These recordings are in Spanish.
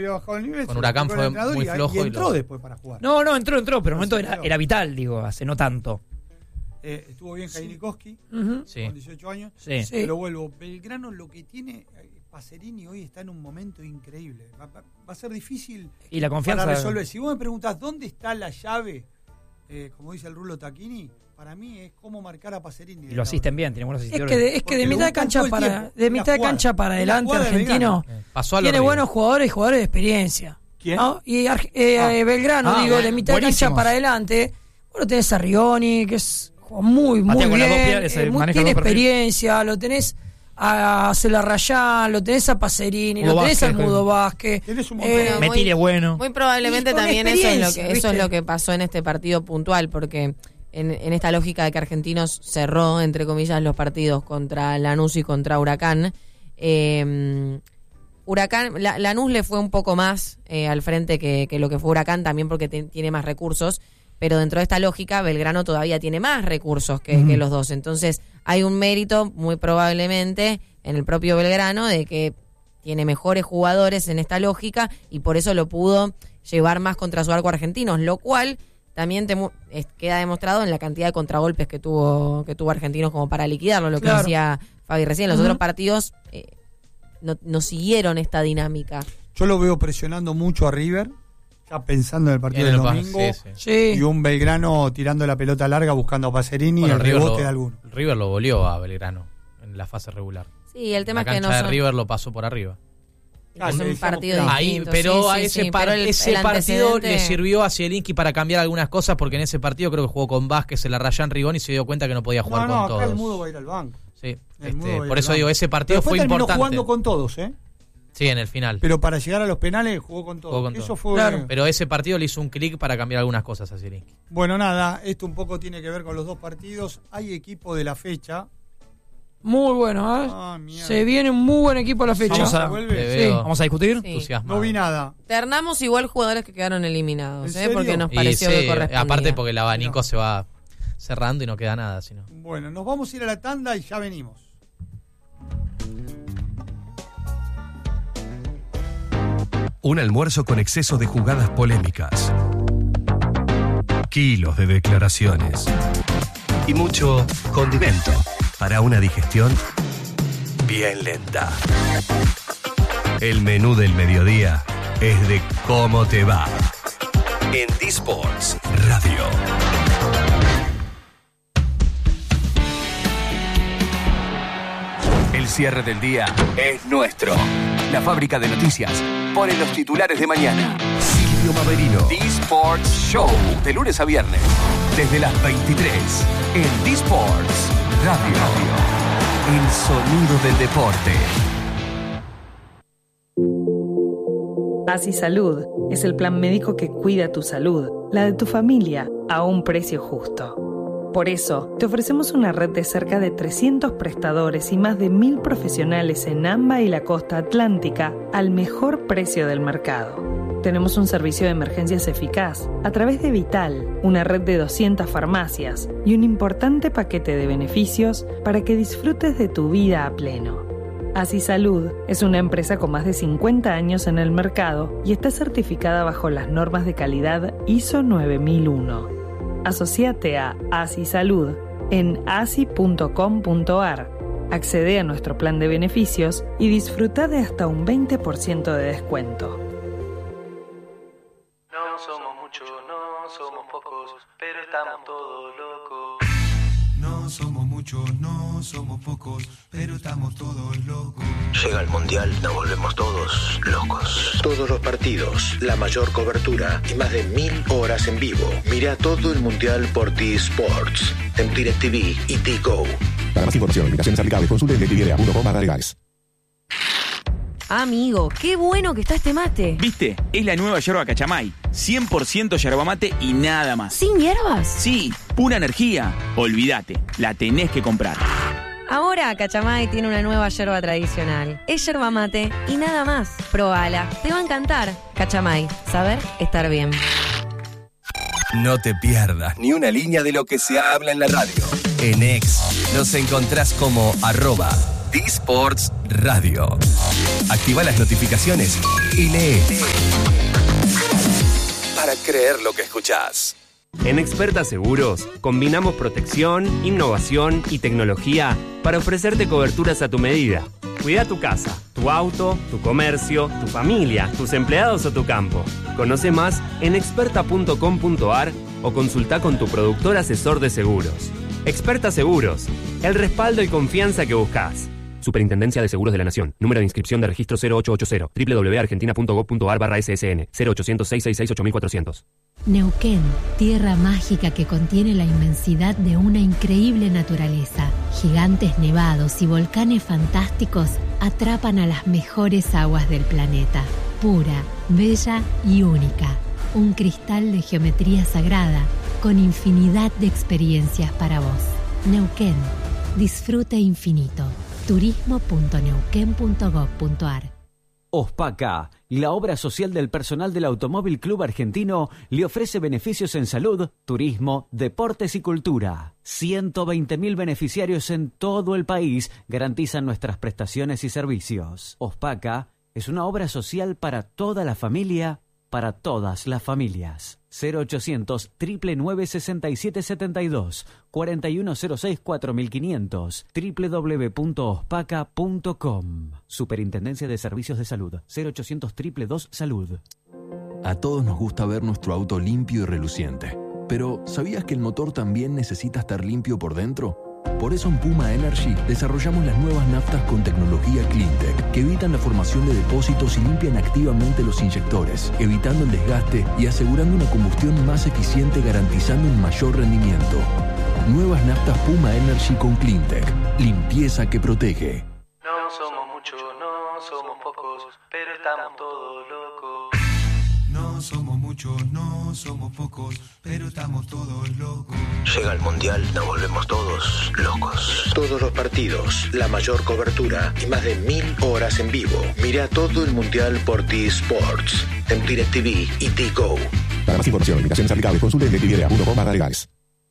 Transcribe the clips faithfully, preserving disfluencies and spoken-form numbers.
había bajado el nivel. Con Huracán fue muy y, flojo. Y entró y lo... después para jugar. No, no, entró, entró, pero en un momento era, era vital, digo, hace no tanto. Eh, estuvo bien Jainikowski, Uh-huh. Sí. con dieciocho años. Sí. Sí. Pero vuelvo, Belgrano lo que tiene, Pacerini hoy está en un momento increíble. Va, va, va a ser difícil Y la confianza. para resolver. Si vos me preguntás dónde está la llave, eh, como dice el Rulo Tacchini, para mí es cómo marcar a Pacerini. Y lo asisten bien, tiene buenos Es asistidores. que de, es que de mitad de cancha para de mitad de cancha para adelante Argentino Eh, pasó a tiene River. buenos jugadores y jugadores de experiencia. ¿Quién? ¿No? Y Arge- eh, Ah. eh, Belgrano, Ah, digo, bueno, de mitad de cancha buenísimos. para adelante. Bueno, tenés a Rigoni, que es juega muy, muy Patea con las dos bien. piernas, eh, muy- maneja tiene los perfiles. experiencia, lo tenés a Celarrayán, lo tenés a Pacerini, Hugo lo tenés Vázquez, al Mudo Vázquez. Tenés un montón. Eh, Muy- Metile bueno. Muy probablemente Y con también eso es lo experiencia, que eso ¿viste? es lo que pasó en este partido puntual, porque en, en esta lógica de que Argentinos cerró, entre comillas, los partidos contra Lanús y contra Huracán, eh, Huracán, la, Lanús le fue un poco más eh, al frente que, que lo que fue Huracán, también porque te- tiene más recursos, pero dentro de esta lógica Belgrano todavía tiene más recursos que, Ujú. que los dos, entonces hay un mérito muy probablemente en el propio Belgrano de que tiene mejores jugadores en esta lógica y por eso lo pudo llevar más contra su arco Argentinos, lo cual también te mu- es- queda demostrado en la cantidad de contragolpes que tuvo que tuvo Argentinos como para liquidarlo, lo que Claro. decía Fabi recién. Los Ujú. otros partidos eh, no, no siguieron esta dinámica. Yo lo veo presionando mucho a River, ya pensando en el partido En del el pas- domingo. sí, sí. sí. Y un Belgrano tirando la pelota larga buscando a Pacerini Bueno, y el River rebote lo, de alguno. River lo goleó a Belgrano en la fase regular. Sí, el tema la es que cancha no de son, River lo pasó por arriba. Ah, es sí, un decíamos partido que- Ahí, distinto. pero sí, a sí, ese, sí, par- pero el- ese el partido le antecedente- sirvió a Zielinski para cambiar algunas cosas, porque en ese partido creo que jugó con Vázquez, se la Rayán Rigón y se dio cuenta que no podía jugar No, no, con acá todos. el Mudo va a ir al banco. Sí, El Mudo este, va a ir por al eso banco. digo, ese Pero partido después fue terminó importante. jugando con todos, ¿eh? Sí, en el final. Pero para llegar a los penales jugó con todos. Jugó con Eso todos. fue. Claro. Pero ese partido le hizo un clic para cambiar algunas cosas a Zielinski. Bueno, nada, esto un poco tiene que ver con los dos partidos. Hay equipo de la fecha. Muy bueno, ¿eh? Ah, mierda. Se viene un muy buen equipo a la fecha. Vamos a, vuelve. Le Sí. veo vamos a discutir. Sí. entusiasmado. No vi nada. Ternamos igual jugadores que quedaron eliminados, ¿En ¿eh? serio? Porque nos Y pareció sí, que correspondía. aparte porque el abanico No. se va cerrando y no queda nada, sino. Bueno, nos vamos a ir a la tanda y ya venimos. Un almuerzo con exceso de jugadas polémicas, kilos de declaraciones y mucho condimento para una digestión bien lenta. El menú del mediodía es de cómo te va en D-Sports Radio. El cierre del día es nuestro. La fábrica de noticias pone los titulares de mañana. Silvio Maverino. D-Sports Show. De lunes a viernes. Desde las veintitrés. En D-Sports Radio. El sonido del deporte. Así Salud es el plan médico que cuida tu salud, la de tu familia, a un precio justo. Por eso, te ofrecemos una red de cerca de trescientos prestadores y más de mil profesionales en AMBA y la costa atlántica al mejor precio del mercado. Tenemos un servicio de emergencias eficaz a través de Vital, una red de doscientas farmacias y un importante paquete de beneficios para que disfrutes de tu vida a pleno. Así Salud es una empresa con más de cincuenta años en el mercado y está certificada bajo las normas de calidad I S O nueve mil uno. Asociate a Así Salud en asi punto com punto ar. Accede a nuestro plan de beneficios y disfruta de hasta un veinte por ciento de descuento. No somos muchos, no somos pocos, pero estamos todos locos. No somos muchos, no somos pocos, pero estamos todos locos. Llega el Mundial, nos volvemos todos locos. Todos los partidos, la mayor cobertura y más de mil horas en vivo. Mira todo el Mundial por T-Sports, en DirecTV y T-Go. Para más información, limitaciones aplicables, consulte en d punto com barra legales. Amigo, qué bueno que está este mate. ¿Viste? Es la nueva yerba Cachamay. cien por ciento yerba mate y nada más. ¿Sin hierbas? Sí, pura energía. Olvídate, la tenés que comprar. Ahora Cachamay tiene una nueva yerba tradicional. Es yerba mate y nada más. Probala, te va a encantar. Cachamay, saber estar bien. No te pierdas ni una línea de lo que se habla en la radio. En X nos encontrás como arroba D-Sports Radio. Activa las notificaciones y lee. Para creer lo que escuchás. En Experta Seguros, combinamos protección, innovación y tecnología para ofrecerte coberturas a tu medida. Cuida tu casa, tu auto, tu comercio, tu familia, tus empleados o tu campo. Conoce más en experta punto com punto a r o consulta con tu productor asesor de seguros. Experta Seguros, el respaldo y confianza que buscas. Superintendencia de Seguros de la Nación. Número de inscripción de registro cero ocho ocho cero. doble u doble u doble u punto argentina punto gov punto a r barra S S N. cero ochocientos, seiscientos sesenta y seis, ocho mil cuatrocientos. Neuquén, tierra mágica que contiene la inmensidad de una increíble naturaleza. Gigantes nevados y volcanes fantásticos atrapan a las mejores aguas del planeta. Pura, bella y única. Un cristal de geometría sagrada con infinidad de experiencias para vos. Neuquén, disfrute infinito. turismo punto neuquén punto gov punto a r. OSPACA, la obra social del personal del Automóvil Club Argentino, le ofrece beneficios en salud, turismo, deportes y cultura. ciento veinte mil beneficiarios en todo el país garantizan nuestras prestaciones y servicios. OSPACA es una obra social para toda la familia, para todas las familias. cero ochocientos, nueve nueve nueve, seis siete siete dos, cuatro uno cero seis, cuatro mil quinientos, doble u doble u doble u punto ospaca punto com. Superintendencia de Servicios de Salud, cero ochocientos, dos dos dos, salud. A todos nos gusta ver nuestro auto limpio y reluciente. Pero, ¿sabías que el motor también necesita estar limpio por dentro? Por eso en Puma Energy desarrollamos las nuevas naftas con tecnología CleanTech que evitan la formación de depósitos y limpian activamente los inyectores, evitando el desgaste y asegurando una combustión más eficiente, garantizando un mayor rendimiento. Nuevas naftas Puma Energy con CleanTech. Limpieza que protege. No somos muchos, no somos pocos, pero estamos todos locos. No somos muchos, no somos pocos, pero estamos todos locos. Llega el Mundial, nos volvemos todos locos. Todos los partidos, la mayor cobertura y más de mil horas en vivo. Mira todo el Mundial por T-Sports, en DirecTV y T-Go. Para más información, limitaciones aplicables, consulte en directv punto com barra legales.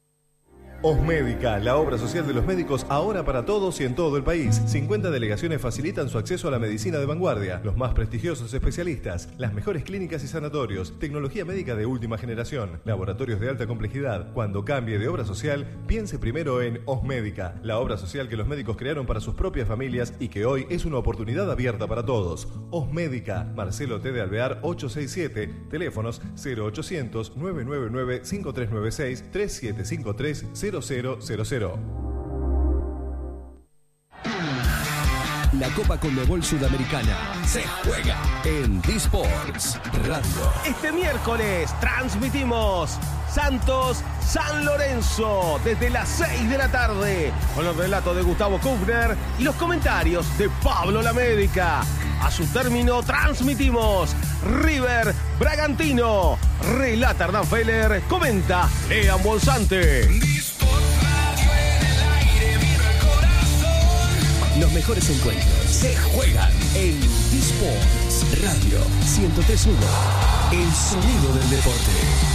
Osmédica, la obra social de los médicos ahora para todos y en todo el país. cincuenta delegaciones facilitan su acceso a la medicina de vanguardia, los más prestigiosos especialistas, las mejores clínicas y sanatorios, tecnología médica de última generación, laboratorios de alta complejidad. Cuando cambie de obra social, piense primero en Osmédica, la obra social que los médicos crearon para sus propias familias y que hoy es una oportunidad abierta para todos. Osmédica, Marcelo T. de Alvear ochocientos sesenta y siete, teléfonos cero ochocientos, nueve nueve nueve, cinco tres nueve seis, tres siete cinco tres, cero cero cero cero. La Copa Conmebol Sudamericana se juega en D-Sports Radio. Este miércoles transmitimos Santos San Lorenzo desde las seis de la tarde con los relatos de Gustavo Kufner y los comentarios de Pablo Lamédica. A su término transmitimos River Bragantino. Relata Hernán Feller, comenta Lean Bolsante. Los mejores encuentros se juegan en D-Sports Radio ciento tres punto uno. El sonido del deporte.